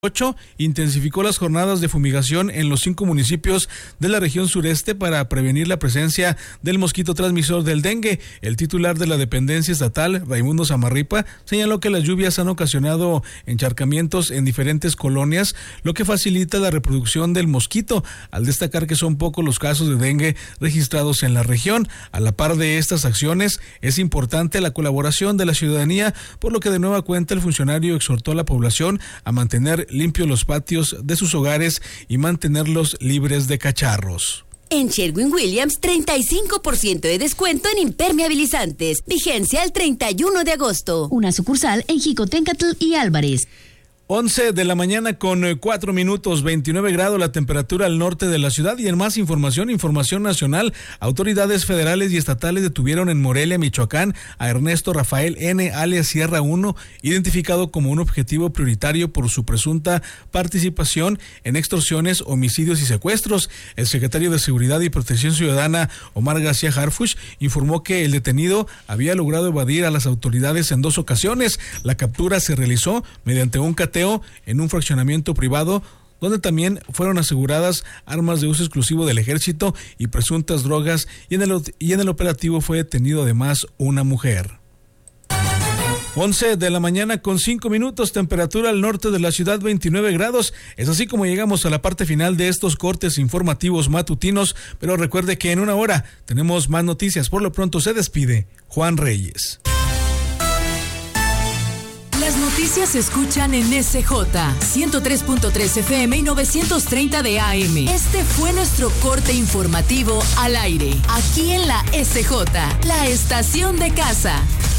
intensificó las jornadas de fumigación en los 5 municipios de la región sureste para prevenir la presencia del mosquito transmisor del dengue. El titular de la dependencia estatal, Raimundo Samarripa, señaló que las lluvias han ocasionado encharcamientos en diferentes colonias, lo que facilita la reproducción del mosquito, al destacar que son pocos los casos de dengue registrados en la región. A la par de estas acciones, es importante la colaboración de la ciudadanía, por lo que de nueva cuenta el funcionario exhortó a la población a mantener limpios los patios de sus hogares y mantenerlos libres de cacharros. En Sherwin-Williams, 35% de descuento en impermeabilizantes. Vigencia el 31 de agosto. Una sucursal en Jicotencatl y Álvarez. 11 de la mañana con 4 minutos, 29 grados la temperatura al norte de la ciudad. Y en más información nacional, autoridades federales y estatales detuvieron en Morelia, Michoacán, a Ernesto Rafael N., alias Sierra 1, identificado como un objetivo prioritario por su presunta participación en extorsiones, homicidios y secuestros. El secretario de Seguridad y Protección Ciudadana, Omar García Harfuch, informó que el detenido había logrado evadir a las autoridades en 2 ocasiones. La captura se realizó mediante un cateo en un fraccionamiento privado, donde también fueron aseguradas armas de uso exclusivo del ejército y presuntas drogas, y en el operativo fue detenido además una mujer. 11 de la mañana con 5 minutos, temperatura al norte de la ciudad 29 grados. Es así como llegamos a la parte final de estos cortes informativos matutinos, pero recuerde que en una hora tenemos más noticias. Por lo pronto se despide Juan Reyes. Las noticias se escuchan en SJ 103.3 FM y 930 de AM. Este fue nuestro corte informativo al aire, aquí en la SJ, la estación de casa.